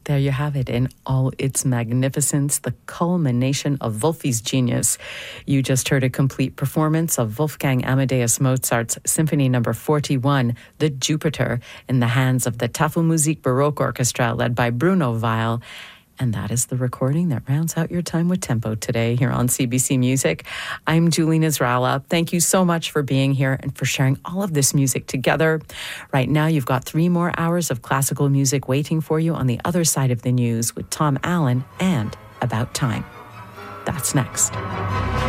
There you have it in all its magnificence, the culmination of Wolfi's genius. You just heard a complete performance of Wolfgang Amadeus Mozart's Symphony No. 41, The Jupiter, in the hands of the Tafelmusik Baroque Orchestra led by Bruno Weil. And that is the recording that rounds out your time with Tempo today here on CBC Music. I'm Julie Nasrallah. Thank you so much for being here and for sharing all of this music together. Right now, you've got 3 more hours of classical music waiting for you on the other side of the news with Tom Allen and About Time. That's next.